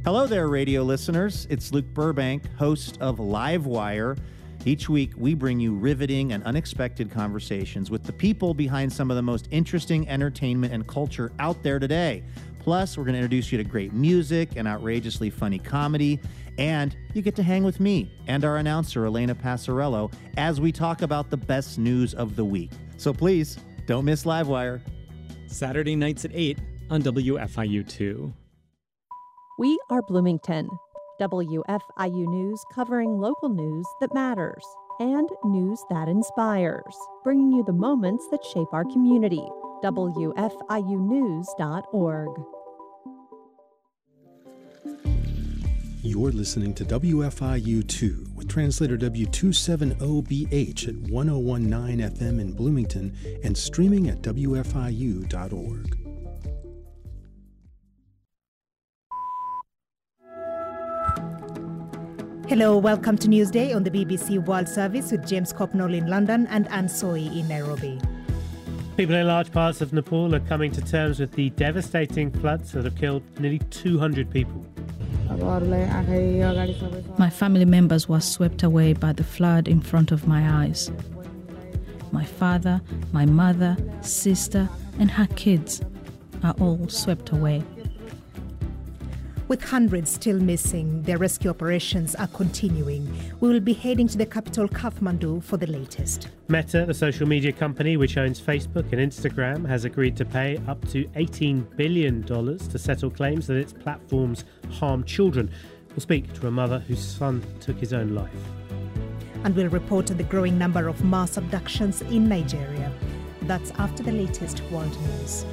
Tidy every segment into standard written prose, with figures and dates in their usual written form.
Hello there, radio listeners. It's Luke Burbank, host of Livewire. Each week, we bring you riveting and unexpected conversations with the people behind some of the most interesting entertainment and culture out there today. Plus, we're going to introduce you to great music and outrageously funny comedy. And you get to hang with me and our announcer, Elena Passarello, as we talk about the best news of the week. So please, don't miss Livewire. Saturday nights at 8 on WFIU2. We are Bloomington, WFIU News covering local news that matters and news that inspires, bringing you the moments that shape our community. WFIUnews.org. You're listening to WFIU2 with translator W270BH at 1019 FM in Bloomington and streaming at WFIU.org. Hello, welcome to Newsday on the BBC World Service with James Copnall in London and Anne Soy in Nairobi. People in large parts of Nepal are coming to terms with the devastating floods that have killed nearly 200 people. My family members were swept away by the flood in front of my eyes. My father, my mother, sister, and her kids are all swept away. With hundreds still missing, their rescue operations are continuing. We will be heading to the capital, Kathmandu, for the latest. Meta, the social media company which owns Facebook and Instagram, has agreed to pay up to $18 billion to settle claims that its platforms harm children. We'll speak to a mother whose son took his own life. And we'll report on the growing number of mass abductions in Nigeria. That's after the latest world news.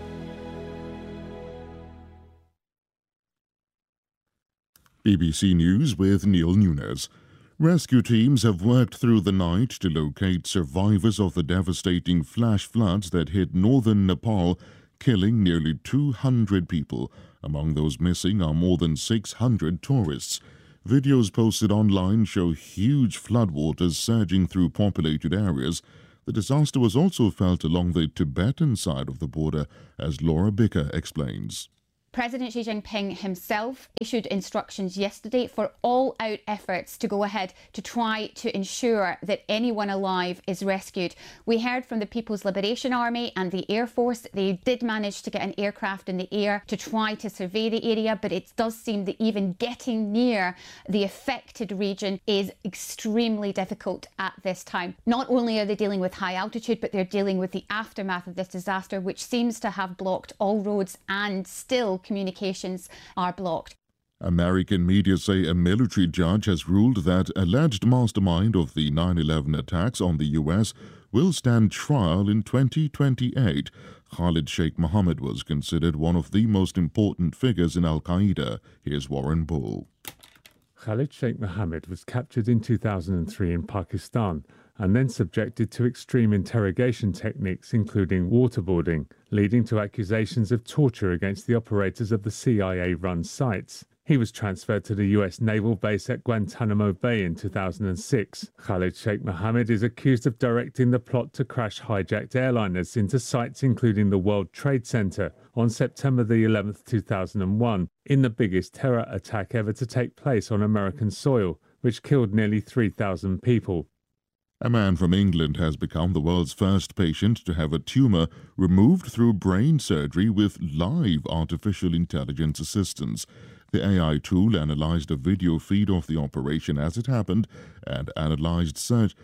BBC News with Neil Nunes. Rescue teams have worked through the night to locate survivors of the devastating flash floods that hit northern Nepal, killing nearly 200 people. Among those missing are more than 600 tourists. Videos posted online show huge floodwaters surging through populated areas. The disaster was also felt along the Tibetan side of the border, as Laura Bicker explains. President Xi Jinping himself issued instructions yesterday for all-out efforts to go ahead to try to ensure that anyone alive is rescued. We heard from the People's Liberation Army and the Air Force. They did manage to get an aircraft in the air to try to survey the area, but it does seem that even getting near the affected region is extremely difficult at this time. Not only are they dealing with high altitude, but they're dealing with the aftermath of this disaster, which seems to have blocked all roads and still communications are blocked. American media say a military judge has ruled that alleged mastermind of the 9/11 attacks on the U.S. will stand trial in 2028. Khalid Sheikh Mohammed was considered one of the most important figures in Al-Qaeda. Here's Warren Bull. Khalid Sheikh Mohammed was captured in 2003 in Pakistan and then subjected to extreme interrogation techniques, including waterboarding, leading to accusations of torture against the operators of the CIA-run sites. He was transferred to the U.S. naval base at Guantanamo Bay in 2006. Khalid Sheikh Mohammed is accused of directing the plot to crash hijacked airliners into sites including the World Trade Center on September the 11th, 2001, in the biggest terror attack ever to take place on American soil, which killed nearly 3,000 people. A man from England has become the world's first patient to have a tumour removed through brain surgery with live artificial intelligence assistance. The AI tool analysed a video feed of the operation as it happened and advised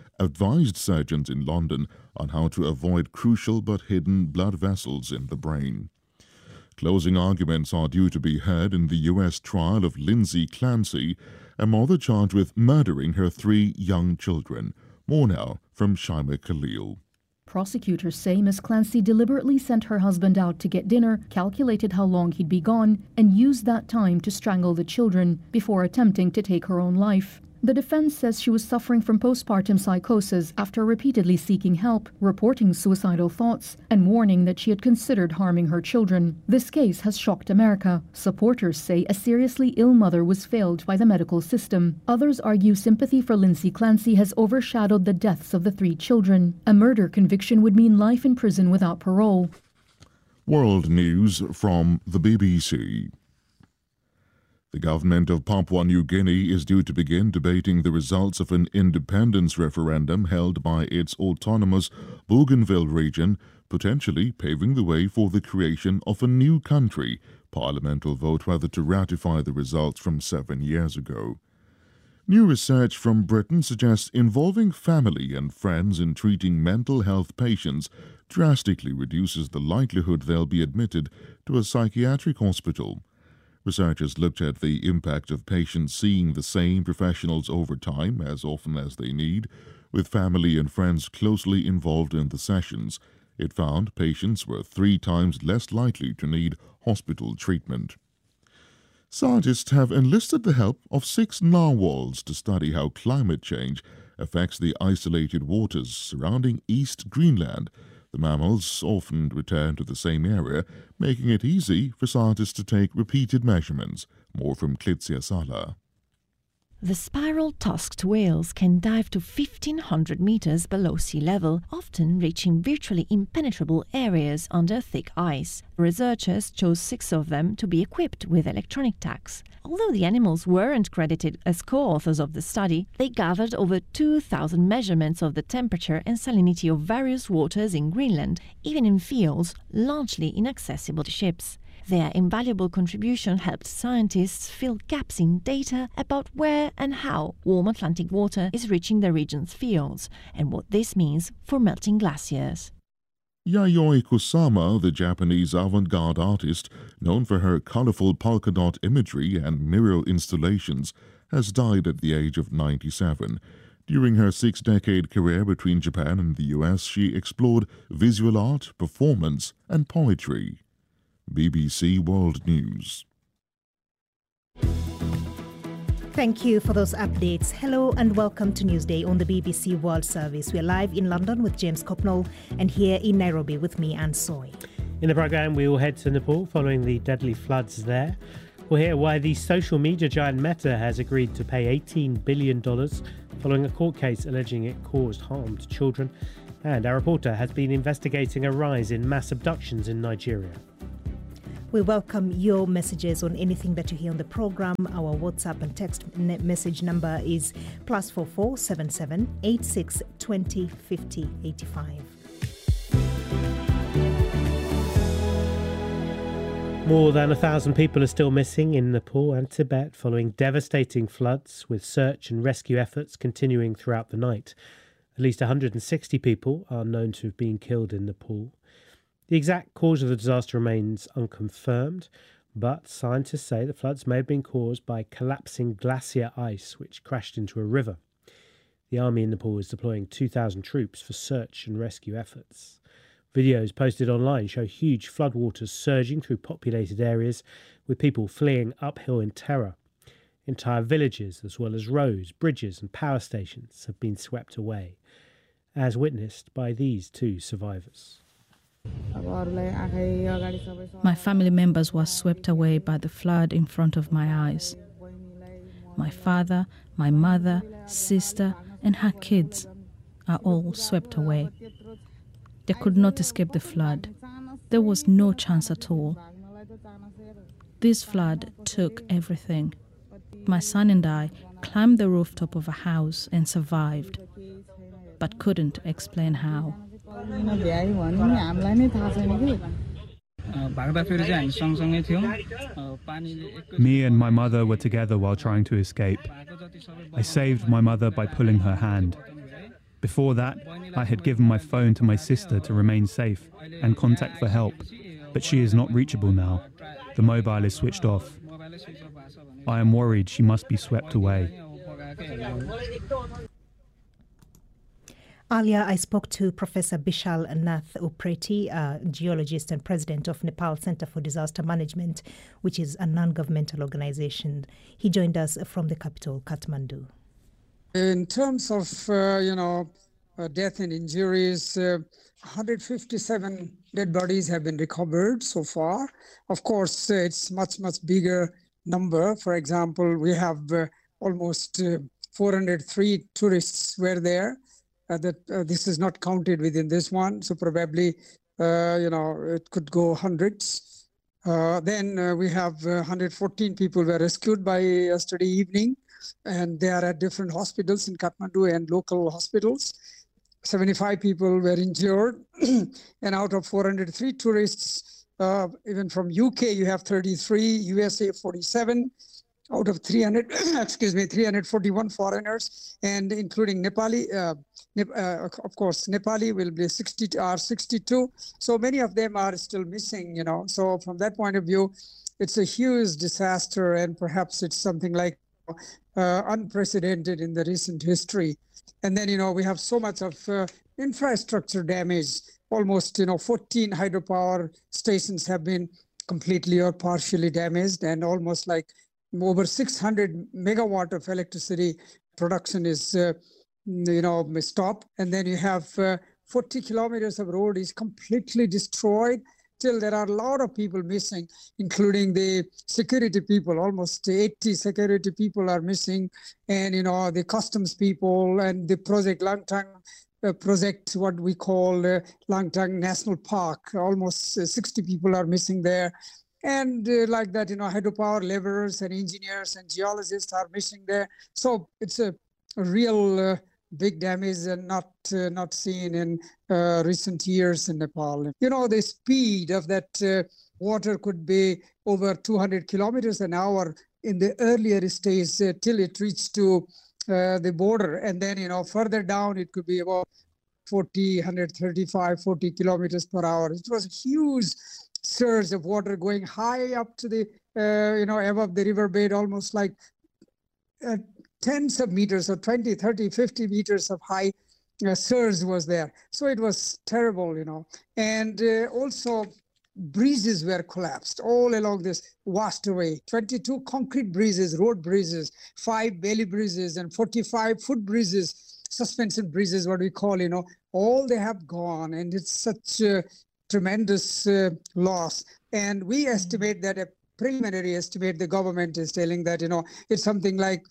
surgeons in London on how to avoid crucial but hidden blood vessels in the brain. Closing arguments are due to be heard in the U.S. trial of Lindsay Clancy, a mother charged with murdering her 3 young children. More now from Shaima Khalil. Prosecutors say Ms. Clancy deliberately sent her husband out to get dinner, calculated how long he'd be gone, and used that time to strangle the children before attempting to take her own life. The defense says she was suffering from postpartum psychosis after repeatedly seeking help, reporting suicidal thoughts, and warning that she had considered harming her children. This case has shocked America. Supporters say a seriously ill mother was failed by the medical system. Others argue sympathy for Lindsay Clancy has overshadowed the deaths of the 3 children. A murder conviction would mean life in prison without parole. World news from the BBC. The government of Papua New Guinea is due to begin debating the results of an independence referendum held by its autonomous Bougainville region, potentially paving the way for the creation of a new country. Parliament will vote whether to ratify the results from 7 years ago. New research from Britain suggests involving family and friends in treating mental health patients drastically reduces the likelihood they'll be admitted to a psychiatric hospital. Researchers looked at the impact of patients seeing the same professionals over time, as often as they need, with family and friends closely involved in the sessions. It found patients were 3 times less likely to need hospital treatment. Scientists have enlisted the help of 6 narwhals to study how climate change affects the isolated waters surrounding East Greenland. The mammals often return to the same area, making it easy for scientists to take repeated measurements. More from Klitsia Sala. The spiral-tusked whales can dive to 1,500 meters below sea level, often reaching virtually impenetrable areas under thick ice. Researchers chose 6 of them to be equipped with electronic tags. Although the animals weren't credited as co-authors of the study, they gathered over 2,000 measurements of the temperature and salinity of various waters in Greenland, even in fields largely inaccessible to ships. Their invaluable contribution helped scientists fill gaps in data about where and how warm Atlantic water is reaching the region's fields, and what this means for melting glaciers. Yayoi Kusama, the Japanese avant-garde artist, known for her colorful polka dot imagery and mural installations, has died at the age of 97. During her 6-decade career between Japan and the US, she explored visual art, performance, and poetry. BBC World News. Thank you for those updates. Hello and welcome to Newsday on the BBC World Service. We're live in London with James Copnall and here in Nairobi with me, Anne Soy. In the programme, we will head to Nepal following the deadly floods there. We'll hear why the social media giant Meta has agreed to pay $18 billion following a court case alleging it caused harm to children. And our reporter has been investigating a rise in mass abductions in Nigeria. We welcome your messages on anything that you hear on the program. Our WhatsApp and text message number is +44 77 86 20 50 85. More than 1,000 people are still missing in Nepal and Tibet following devastating floods, with search and rescue efforts continuing throughout the night. At least 160 people are known to have been killed in Nepal. The exact cause of the disaster remains unconfirmed, but scientists say the floods may have been caused by collapsing glacier ice which crashed into a river. The army in Nepal is deploying 2,000 troops for search and rescue efforts. Videos posted online show huge floodwaters surging through populated areas, with people fleeing uphill in terror. Entire villages, as well as roads, bridges and power stations, have been swept away, as witnessed by these 2 survivors. My family members were swept away by the flood in front of my eyes. My father, my mother, sister, and her kids are all swept away. They could not escape the flood. There was no chance at all. This flood took everything. My son and I climbed the rooftop of a house and survived, but couldn't explain how. Me and my mother were together while trying to escape. I saved my mother by pulling her hand. Before that, I had given my phone to my sister to remain safe and contact for help, but she is not reachable now. The mobile is switched off. I am worried she must be swept away. Earlier, I spoke to Professor Bishal Nath Upreti, a geologist and president of Nepal Center for Disaster Management, which is a non-governmental organization. He joined us from the capital, Kathmandu. In terms of, death and injuries, 157 dead bodies have been recovered so far. Of course, it's much bigger number. For example, we have almost 403 tourists were there. This is not counted within this one, so probably it could go hundreds. Then we have 114 people were rescued by yesterday evening, and they are at different hospitals in Kathmandu and local hospitals. 75 people were injured, and out of 403 tourists, even from UK, you have 33, USA 47, out of 341 foreigners, and including Nepali. Of course, Nepali will be 62. So many of them are still missing, So from that point of view, it's a huge disaster, and perhaps it's something like unprecedented in the recent history. And then, we have so much of infrastructure damage. Almost, 14 hydropower stations have been completely or partially damaged, and almost like over 600 megawatt of electricity production is, stopped. And then you have 40 kilometers of road is completely destroyed. Still, there are a lot of people missing, including the security people. Almost 80 security people are missing, and the customs people and the project Langtang project, what we call Langtang National Park. Almost 60 people are missing there, and like that, hydropower laborers and engineers and geologists are missing there. So it's a real big damage and not seen in recent years in Nepal. The speed of that water could be over 200 kilometers an hour in the earlier stage till it reached to the border. And then, further down, it could be about 40 kilometers per hour. It was a huge surge of water going high up to the, above the riverbed, almost like tens of meters or 20, 30, 50 meters of high surge was there. So it was terrible, And also bridges were collapsed all along this vast way. 22 concrete bridges, road bridges, 5 belly bridges, and 45 foot bridges, suspension bridges, what we call, all they have gone. And it's such a tremendous loss. And we estimate that a preliminary estimate, the government is telling that, it's something like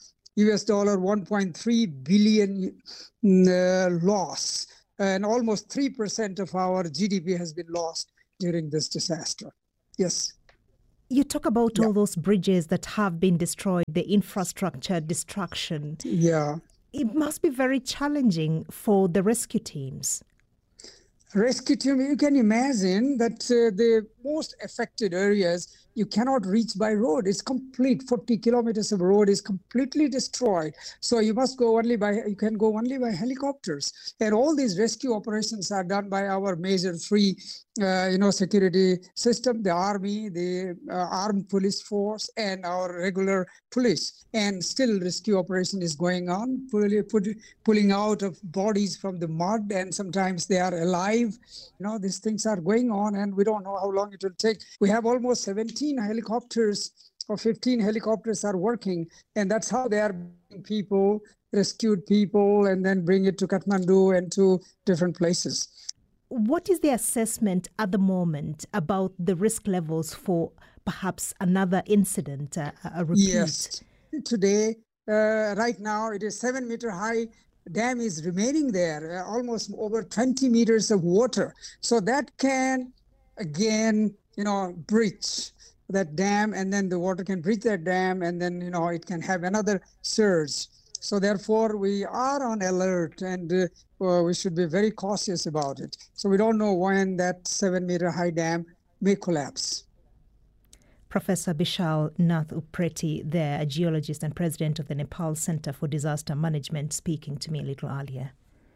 $1.3 billion loss, and almost 3% of our GDP has been lost during this disaster. Yes. You talk about all those bridges that have been destroyed, the infrastructure destruction. Yeah. It must be very challenging for the rescue teams. Rescue team, you can imagine that the most affected areas you cannot reach by road. It's complete. 40 kilometers of road is completely destroyed. So you can go only by helicopters. And all these rescue operations are done by our major three, security system, the army, the armed police force, and our regular police. And still rescue operation is going on, pulling out of bodies from the mud, and sometimes they are alive. These things are going on, and we don't know how long it will take. We have almost 17 helicopters or 15 helicopters are working, and that's how they are bringing people, rescued people, and then bring it to Kathmandu and to different places. What is the assessment at the moment about the risk levels for perhaps another incident, a repeat? Yes. Today, right now, it is 7-meter high. Dam is remaining there, almost over 20 meters of water. So that can, again, breach that dam, and then the water can breach that dam, and then, it can have another surge. So therefore, we are on alert, and we should be very cautious about it. So we don't know when that 7-meter high dam may collapse. Professor Bishal Nath Upreti there, a geologist and president of the Nepal Center for Disaster Management, speaking to me a little earlier.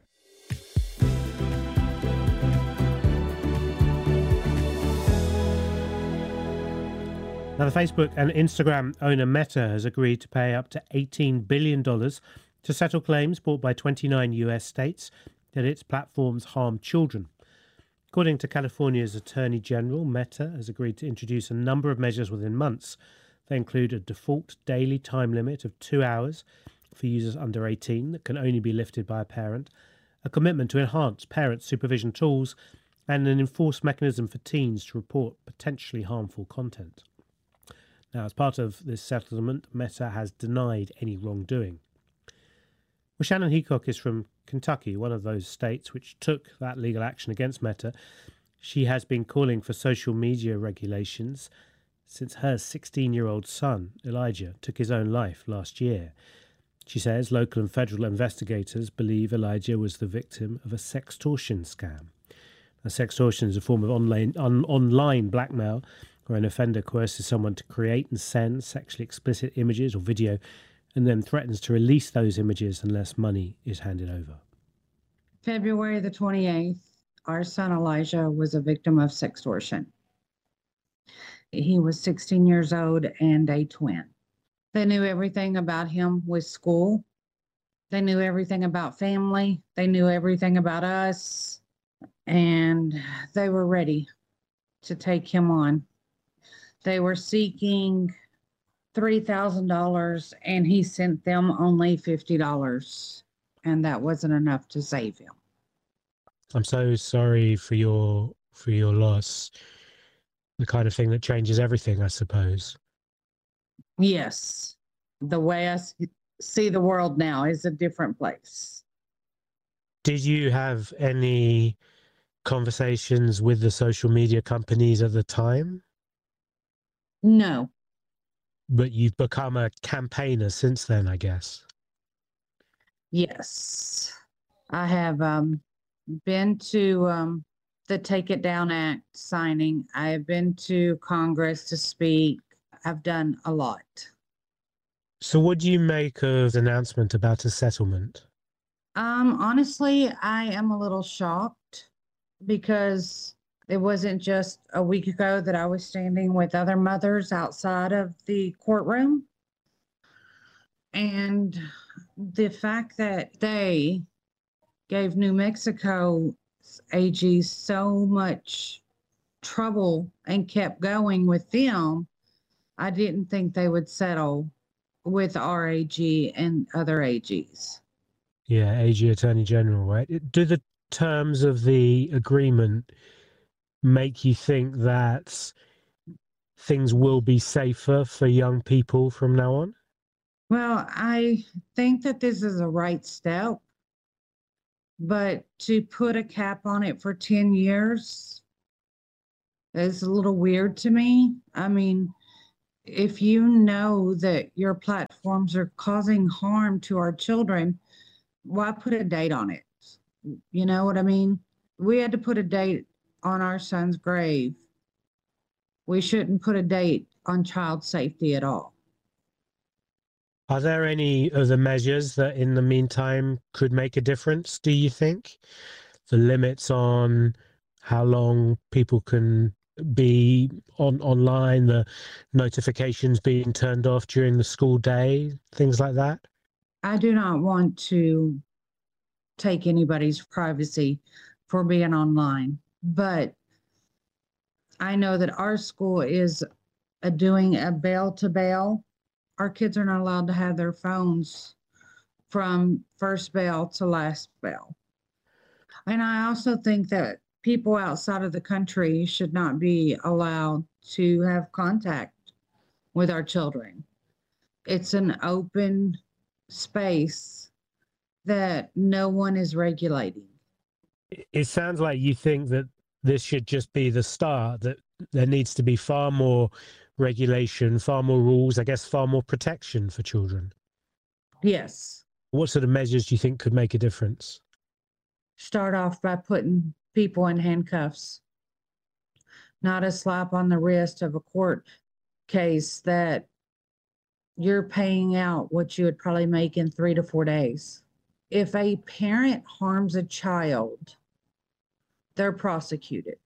Now, the Facebook and Instagram owner Meta has agreed to pay up to $18 billion to settle claims brought by 29 US states that its platforms harm children. According to California's Attorney General, Meta has agreed to introduce a number of measures within months. They include a default daily time limit of 2 hours for users under 18 that can only be lifted by a parent, a commitment to enhance parent supervision tools, and an enforced mechanism for teens to report potentially harmful content. Now, as part of this settlement, Meta has denied any wrongdoing. Well, Shannon Heacock is from Kentucky, one of those states which took that legal action against Meta. She has been calling for social media regulations since her 16-year-old son, Elijah, took his own life last year. She says local and federal investigators believe Elijah was the victim of a sextortion scam. Now, sextortion is a form of online blackmail where an offender coerces someone to create and send sexually explicit images or video and then threatens to release those images unless money is handed over. February the 28th, our son Elijah was a victim of sextortion. He was 16 years old and a twin. They knew everything about him with school. They knew everything about family. They knew everything about us. And they were ready to take him on. They were seeking $3,000 and he sent them only $50. And that wasn't enough to save him. I'm so sorry for your loss. The kind of thing that changes everything, I suppose. Yes. The way I see the world now is a different place. Did you have any conversations with the social media companies at the time? No. But you've become a campaigner since then, I guess. Yes. I have been to the Take It Down Act signing. I have been to Congress to speak. I've done a lot. So what do you make of the announcement about a settlement? Honestly, I am a little shocked because it wasn't just a week ago that I was standing with other mothers outside of the courtroom. And the fact that they gave New Mexico AG so much trouble and kept going with them, I didn't think they would settle with our AG and other AGs. Yeah, AG Attorney General, right? Do the terms of the agreement make you think that things will be safer for young people from now on? Well, I think that this is a right step, but to put a cap on it for 10 years is a little weird to me. I mean, if you know that your platforms are causing harm to our children, why put a date on it? You know what I mean? We had to put a date on our son's grave. We shouldn't put a date on child safety at all. Are there any other measures that in the meantime could make a difference, do you think? The limits on how long people can be online, the notifications being turned off during the school day, things like that? I do not want to take anybody's privacy for being online, but I know that our school is doing a bell to bell. Our kids are not allowed to have their phones from first bell to last bell. And I also think that people outside of the country should not be allowed to have contact with our children. It's an open space that no one is regulating. It sounds like you think that this should just be the start, that there needs to be far more regulation, far more rules, I guess far more protection for children. Yes. What sort of measures do you think could make a difference? Start off by putting people in handcuffs, not a slap on the wrist of a court case that you're paying out what you would probably make in 3 to 4 days. If a parent harms a child, they're prosecuted.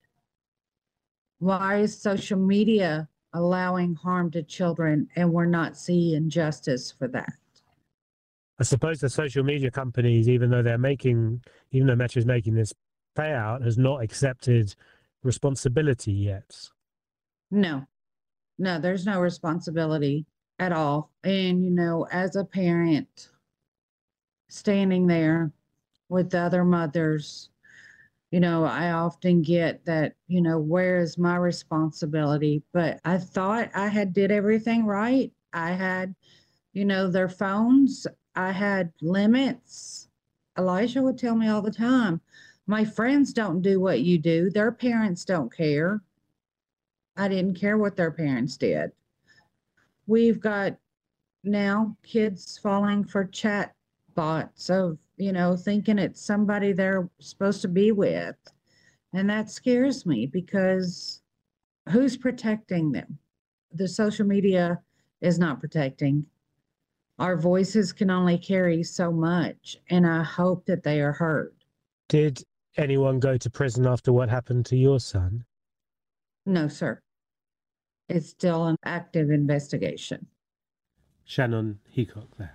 Why is social media allowing harm to children and we're not seeing justice for that? I suppose the social media companies, even though Metro's making this payout, has not accepted responsibility yet. No, there's no responsibility at all. And, you know, as a parent standing there with the other mothers, you know, I often get that, you know, where is my responsibility? But I thought I had did everything right. I had, you know, their phones. I had limits. Elijah would tell me all the time, My friends don't do what you do. Their parents don't care. I didn't care what their parents did. We've got now kids falling for chat bots of, thinking it's somebody they're supposed to be with. And that scares me because who's protecting them? The social media is not protecting. Our voices can only carry so much, and I hope that they are heard. Did anyone go to prison after what happened to your son? No, sir. It's still an active investigation. Shannon Heacock there.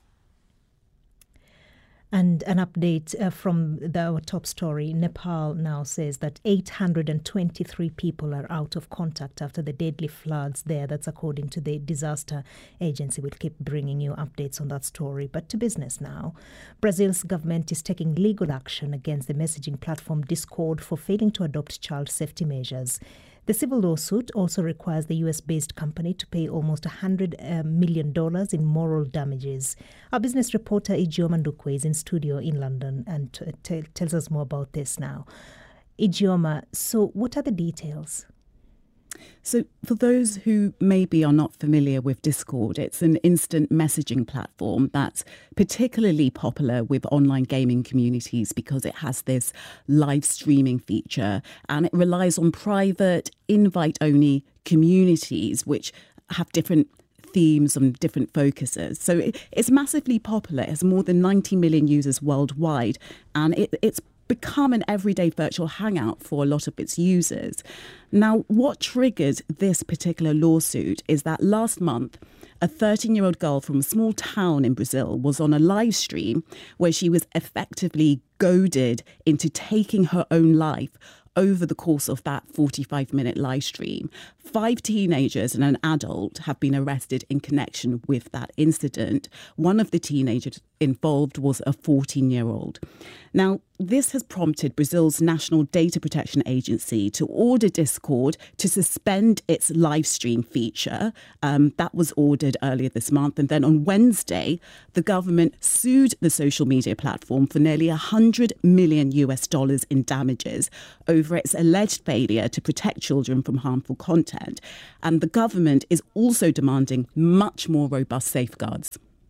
And an update from our top story. Nepal now says that 823 people are out of contact after the deadly floods there. That's according to the disaster agency. We'll keep bringing you updates on that story. But to business now. Brazil's government is taking legal action against the messaging platform Discord for failing to adopt child safety measures. The civil lawsuit also requires the US-based company to pay almost $100 million in moral damages. Our business reporter Ijeoma Ndukwe is in studio in London and tells us more about this now. Ijeoma, so what are the details? So for those who maybe are not familiar with Discord, it's an instant messaging platform that's particularly popular with online gaming communities because it has this live streaming feature and it relies on private, invite-only communities which have different themes and different focuses. So it's massively popular. It has more than 90 million users worldwide, and it's become an everyday virtual hangout for a lot of its users. Now, what triggered this particular lawsuit is that last month, a 13-year-old girl from a small town in Brazil was on a live stream where she was effectively goaded into taking her own life over the course of that 45-minute live stream. 5 teenagers and an adult have been arrested in connection with that incident. One of the teenagers involved was a 14-year-old. Now, this has prompted Brazil's National Data Protection Agency to order Discord to suspend its live stream feature. That was ordered earlier this month. And then on Wednesday, the government sued the social media platform for nearly $100 million in damages over its alleged failure to protect children from harmful content. And the government is also demanding much more robust safeguards.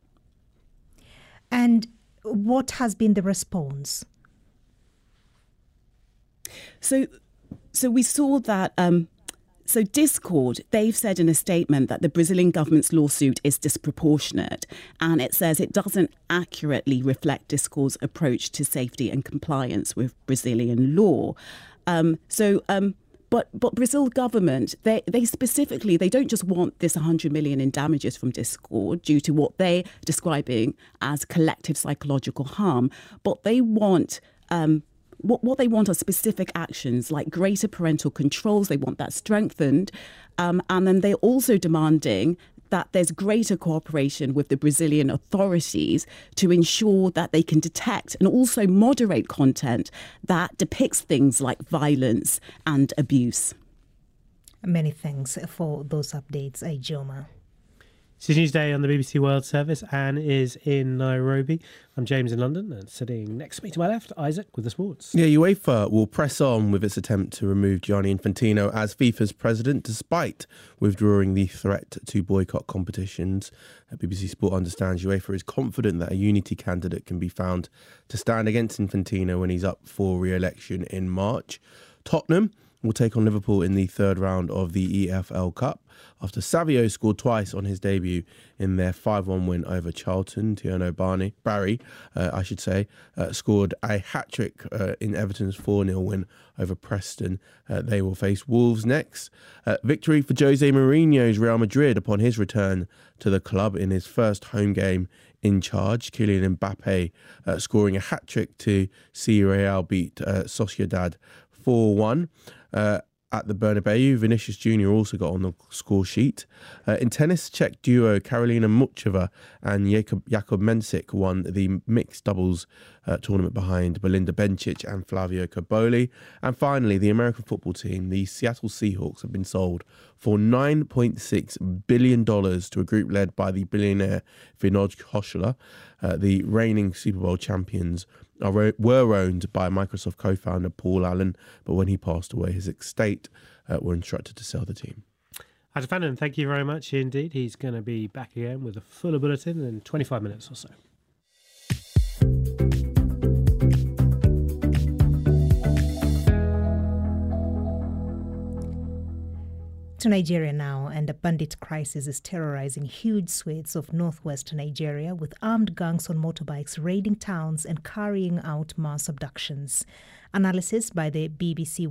And what has been the response? So we saw that. So Discord, they've said in a statement that the Brazilian government's lawsuit is disproportionate, and it says it doesn't accurately reflect Discord's approach to safety and compliance with Brazilian law. But Brazil government, they specifically, they don't just want this 100 million in damages from Discord due to what they're describing as collective psychological harm, but they want what they want are specific actions like greater parental controls. They want that strengthened. And then they're also demanding that there's greater cooperation with the Brazilian authorities to ensure that they can detect and also moderate content that depicts things like violence and abuse. Many thanks for those updates, Ijeoma. It's Newsday on the BBC World Service. Anne is in Nairobi. I'm James in London, and sitting next to me to my left, Isaac with the sports. Yeah, UEFA will press on with its attempt to remove Gianni Infantino as FIFA's president, despite withdrawing the threat to boycott competitions. BBC Sport understands UEFA is confident that a unity candidate can be found to stand against Infantino when he's up for re-election in March. Tottenham will take on Liverpool in the third round of the EFL Cup after Savio scored twice on his debut in their 5-1 win over Charlton. Tierno Barry, scored a hat-trick in Everton's 4-0 win over Preston. They will face Wolves next. Victory for Jose Mourinho's Real Madrid upon his return to the club in his first home game in charge. Kylian Mbappe scoring a hat-trick to see Real beat Sociedad 4-1. At the Bernabeu, Vinicius Jr. also got on the score sheet. In tennis, Czech duo Karolina Muchova and Jakub Mensik won the mixed doubles tournament behind Belinda Bencic and Flavio Cobolli. And finally, the American football team, the Seattle Seahawks, have been sold for $9.6 billion to a group led by the billionaire Vinod Khosla. The reigning Super Bowl champions were owned by Microsoft co-founder Paul Allen, but when he passed away, his estate were instructed to sell the team. Adam Fannin, thank you very much indeed. He's going to be back again with a fuller bulletin in 25 minutes or so. To Nigeria now, and a bandit crisis is terrorizing huge swathes of northwest Nigeria, with armed gangs on motorbikes raiding towns and carrying out mass abductions. Analysis by the BBC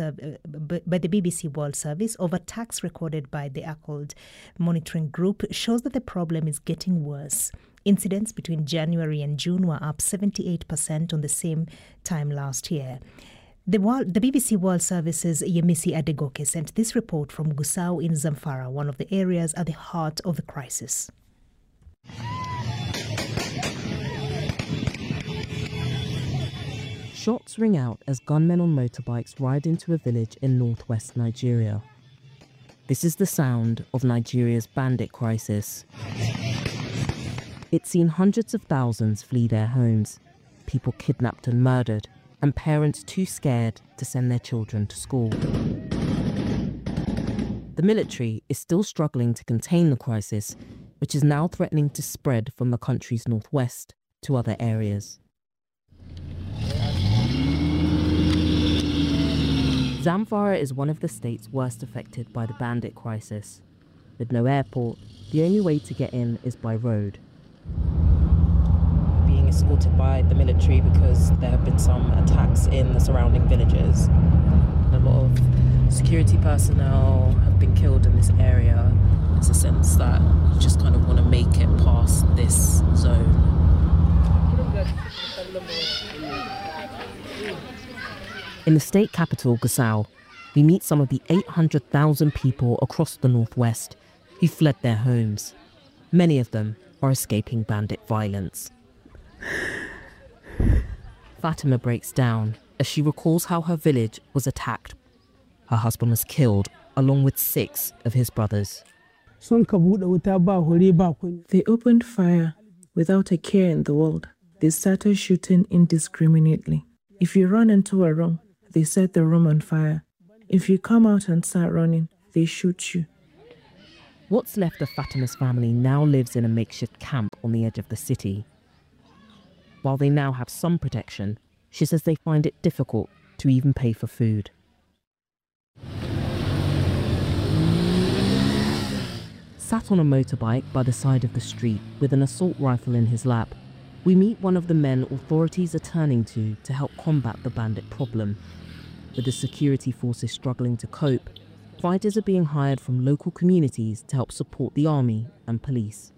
World Service of attacks recorded by the ACOLD monitoring group shows that the problem is getting worse. Incidents between January and June were up 78% on the same time last year. The BBC World Service's Yemisi Adegoke sent this report from Gusau in Zamfara, one of the areas at the heart of the crisis. Shots ring out as gunmen on motorbikes ride into a village in northwest Nigeria. This is the sound of Nigeria's bandit crisis. It's seen hundreds of thousands flee their homes, people kidnapped and murdered, and parents too scared to send their children to school. The military is still struggling to contain the crisis, which is now threatening to spread from the country's northwest to other areas. Zamfara is one of the states worst affected by the bandit crisis. With no airport, the only way to get in is by road. Being escorted by the military because there have been some attacks in the surrounding villages. A lot of security personnel have been killed in this area. There's a sense that you just kind of want to make it past this zone. In the state capital, Gusau, we meet some of the 800,000 people across the northwest who fled their homes. Many of them are escaping bandit violence. Fatima breaks down as she recalls how her village was attacked. Her husband was killed, along with 6 of his brothers. They opened fire without a care in the world. They started shooting indiscriminately. If you run into a room, they set the room on fire. If you come out and start running, they shoot you. What's left of Fatima's family now lives in a makeshift camp on the edge of the city. While they now have some protection, she says they find it difficult to even pay for food. Sat on a motorbike by the side of the street with an assault rifle in his lap, we meet one of the men authorities are turning to help combat the bandit problem. With the security forces struggling to cope, fighters are being hired from local communities to help support the army and police.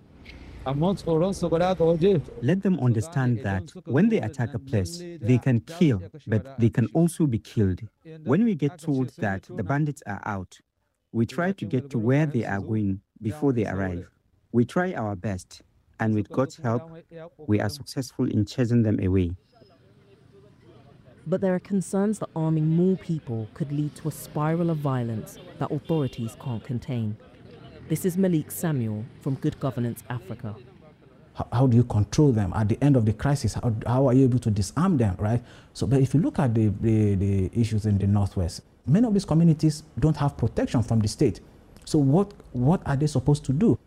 Let them understand that when they attack a place, they can kill, but they can also be killed. When we get told that the bandits are out, we try to get to where they are going before they arrive. We try our best, and with God's help, we are successful in chasing them away. But there are concerns that arming more people could lead to a spiral of violence that authorities can't contain. This is Malik Samuel from Good Governance Africa. How do you control them at the end of the crisis? How are you able to disarm them, right? So, but if you look at the issues in the Northwest, many of these communities don't have protection from the state. So what are they supposed to do?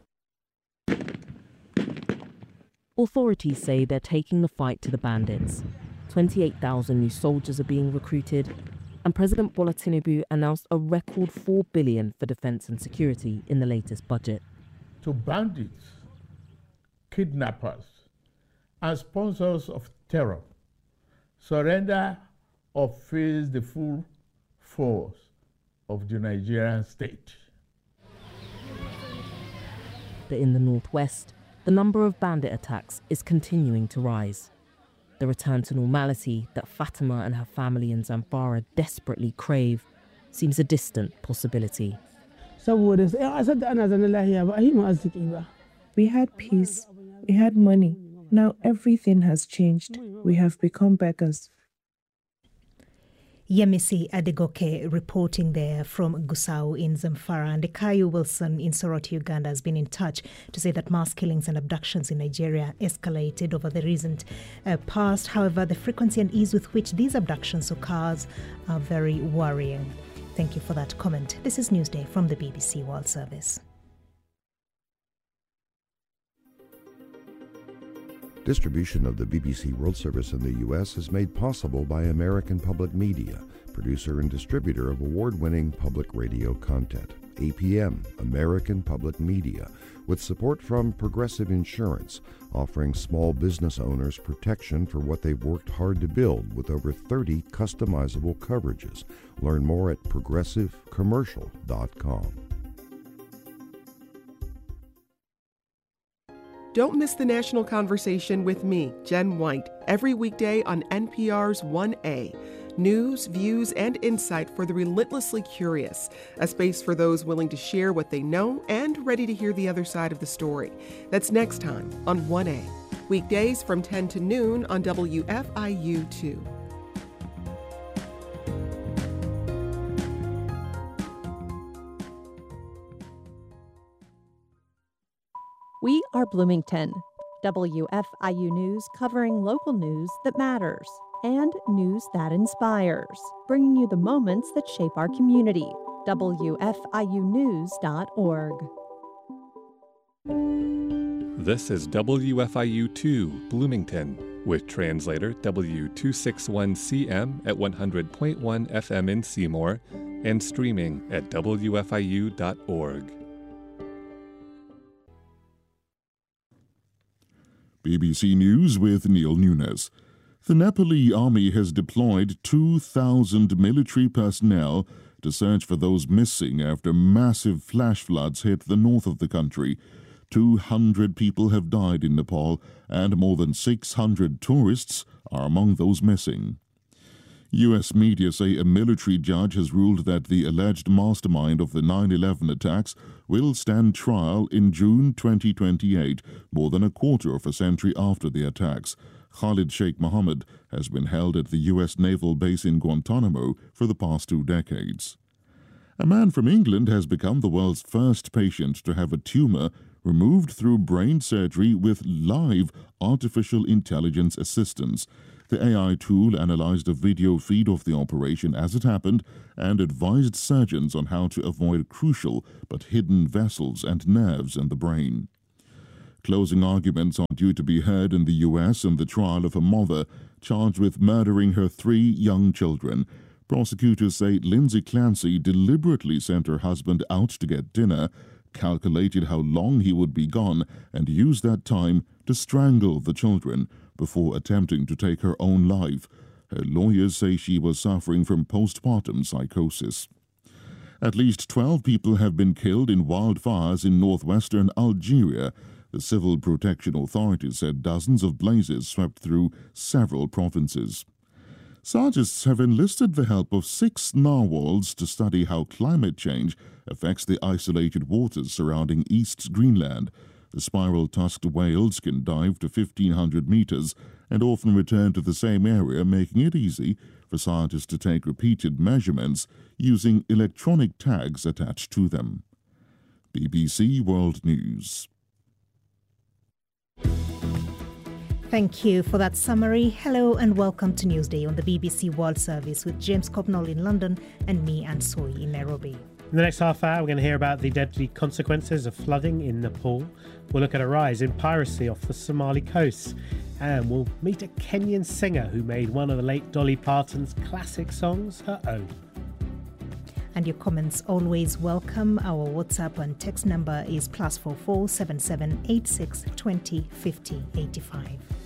Authorities say they're taking the fight to the bandits. 28,000 new soldiers are being recruited, and President Bola Tinubu announced a record $4 billion for defense and security in the latest budget. To bandits, kidnappers, and sponsors of terror, surrender or face the full force of the Nigerian state. But in the Northwest, the number of bandit attacks is continuing to rise. The return to normality that Fatima and her family in Zamfara desperately crave seems a distant possibility. We had peace, we had money. Now everything has changed. We have become beggars. Yemisi Adegoke reporting there from Gusau in Zamfara. And Ekayu Wilson in Soroti, Uganda has been in touch to say that mass killings and abductions in Nigeria escalated over the recent past. However, the frequency and ease with which these abductions occurs are very worrying. Thank you for that comment. This is Newsday from the BBC World Service. Distribution of the BBC World Service in the U.S. is made possible by American Public Media, producer and distributor of award-winning public radio content. APM, American Public Media, with support from Progressive Insurance, offering small business owners protection for what they've worked hard to build with over 30 customizable coverages. Learn more at progressivecommercial.com. Don't miss the national conversation with me, Jen White, every weekday on NPR's 1A. News, views, and insight for the relentlessly curious. A space for those willing to share what they know and ready to hear the other side of the story. That's next time on 1A. Weekdays from 10 to noon on WFIU2. We are Bloomington, WFIU News covering local news that matters and news that inspires, bringing you the moments that shape our community. WFIUnews.org. This is WFIU2 Bloomington with translator W261CM at 100.1 FM in Seymour and streaming at WFIU.org. BBC News with Neil Nunes. The Nepali army has deployed 2,000 military personnel to search for those missing after massive flash floods hit the north of the country. 200 people have died in Nepal, and more than 600 tourists are among those missing. U.S. media say a military judge has ruled that the alleged mastermind of the 9/11 attacks will stand trial in June 2028, more than a quarter of a century after the attacks. Khalid Sheikh Mohammed has been held at the U.S. naval base in Guantanamo for the past 2 decades. A man from England has become the world's first patient to have a tumor removed through brain surgery with live artificial intelligence assistance. The AI tool analyzed a video feed of the operation as it happened and advised surgeons on how to avoid crucial but hidden vessels and nerves in the brain. Closing arguments are due to be heard in the U.S. in the trial of a mother charged with murdering her 3 young children. Prosecutors say Lindsay Clancy deliberately sent her husband out to get dinner, calculated how long he would be gone, and used that time to strangle the children before attempting to take her own life. Her lawyers say she was suffering from postpartum psychosis. At least 12 people have been killed in wildfires in northwestern Algeria. The Civil Protection Authority said dozens of blazes swept through several provinces. Scientists have enlisted the help of 6 narwhals to study how climate change affects the isolated waters surrounding East Greenland. The spiral-tusked whales can dive to 1,500 meters and often return to the same area, making it easy for scientists to take repeated measurements using electronic tags attached to them. BBC World News. Thank you for that summary. Hello and welcome to Newsday on the BBC World Service with James Copnall in London and me, Anne Soy, in Nairobi. In the next half hour, we're going to hear about the deadly consequences of flooding in Nepal. We'll look at a rise in piracy off the Somali coast. And we'll meet a Kenyan singer who made one of the late Dolly Parton's classic songs her own. And your comments always welcome. Our WhatsApp and text number is +44 77 86 20 50 85.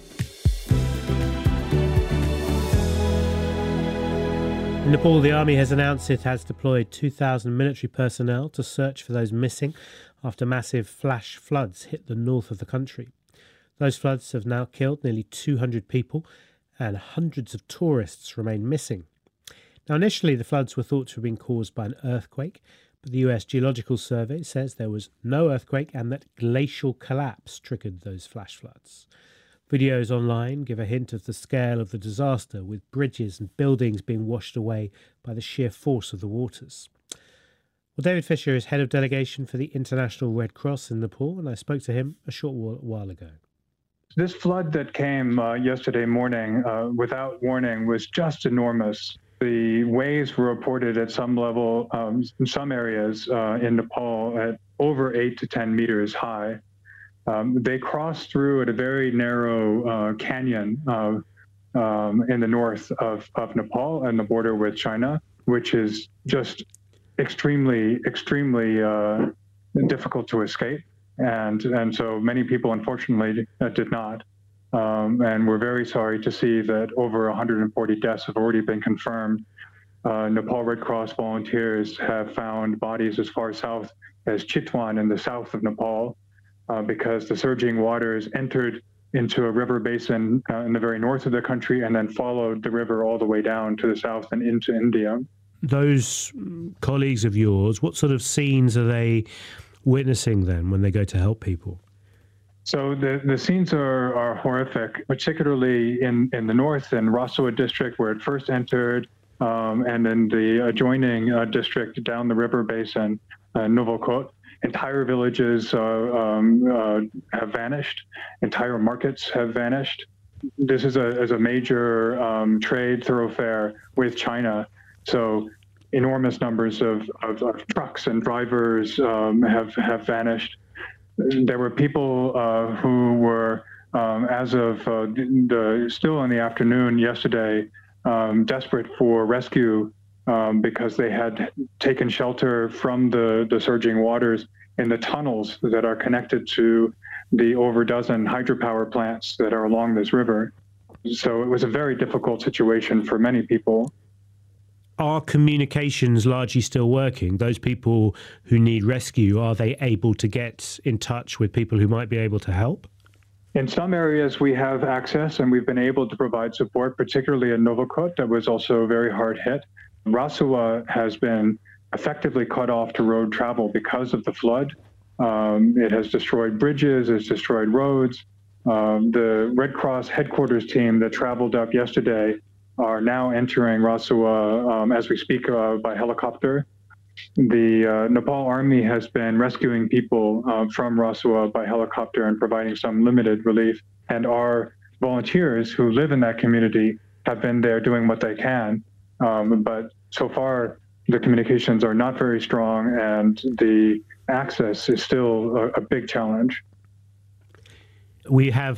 In Nepal, the army has announced it has deployed 2,000 military personnel to search for those missing after massive flash floods hit the north of the country. Those floods have now killed nearly 200 people and hundreds of tourists remain missing. Now, initially, the floods were thought to have been caused by an earthquake, but the US Geological Survey says there was no earthquake and that glacial collapse triggered those flash floods. Videos online give a hint of the scale of the disaster, with bridges and buildings being washed away by the sheer force of the waters. Well, David Fisher is head of delegation for the International Red Cross in Nepal, and I spoke to him a short while ago. This flood that came yesterday morning without warning was just enormous. The waves were reported at some level, in some areas in Nepal, at over 8 to 10 meters high. They crossed through at a very narrow canyon in the north of Nepal and the border with China, which is just extremely difficult to escape. And so many people, unfortunately, did not. And we're very sorry to see that over 140 deaths have already been confirmed. Nepal Red Cross volunteers have found bodies as far south as Chitwan in the south of Nepal because the surging waters entered into a river basin in the very north of the country and then followed the river all the way down to the south and into India. Those colleagues of yours, what sort of scenes are they witnessing then when they go to help people? So the scenes are horrific, particularly in the north, in Rasua district, where it first entered, and in the adjoining district down the river basin, Novokot. Entire villages have vanished. Entire markets have vanished. This is a major trade thoroughfare with China. So enormous numbers of trucks and drivers have vanished. There were people who were, as of still in the afternoon yesterday, desperate for rescue because they had taken shelter from the surging waters in the tunnels that are connected to the over a dozen hydropower plants that are along this river. So it was a very difficult situation for many people. Are communications largely still working? Those people who need rescue, are they able to get in touch with people who might be able to help? In some areas, we have access and we've been able to provide support, particularly in Novokot, that was also very hard hit. Rasua has been effectively cut off to road travel because of the flood. It has destroyed bridges, it's destroyed roads. The Red Cross headquarters team that traveled up yesterday are now entering Rasua as we speak by helicopter. The Nepal Army has been rescuing people from Rasua by helicopter and providing some limited relief. And our volunteers who live in that community have been there doing what they can. But so far, the communications are not very strong and the access is still a big challenge. We have